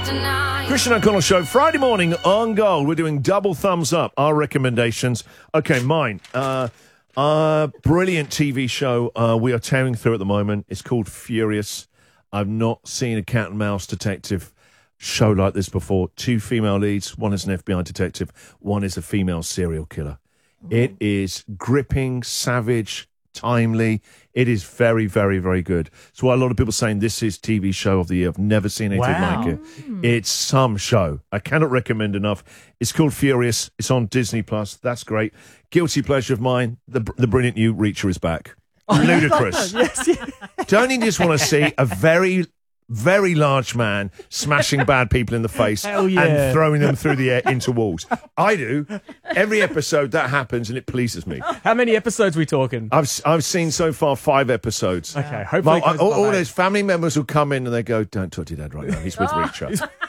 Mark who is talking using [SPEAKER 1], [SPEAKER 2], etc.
[SPEAKER 1] Christian O'Connell Show, Friday morning on Gold. We're doing double thumbs up, our recommendations. Okay, mine. Brilliant TV show we are tearing through at the moment. It's called Furious. I've not seen a cat and mouse detective show like this before. 2 female leads. One is an FBI detective. One is a female serial killer. It is gripping, savage, timely. It is very, very, very good. So why a lot of people saying this is TV show of the year. I've never seen anything like it. It's some show. I cannot recommend enough. It's called Furious. It's on Disney Plus. That's great. Guilty pleasure of mine. The brilliant new Reacher is back. Ludicrous.
[SPEAKER 2] Yes.
[SPEAKER 1] Don't you just want to see a very, very large man smashing bad people in the face and throwing them through the air into walls? I do. Every episode that happens and it pleases me.
[SPEAKER 2] How many episodes are we talking?
[SPEAKER 1] I've seen so far 5 episodes.
[SPEAKER 2] Okay, hopefully.
[SPEAKER 1] All those family members will come in and they go, "Don't talk to your dad right now. He's with Reacher."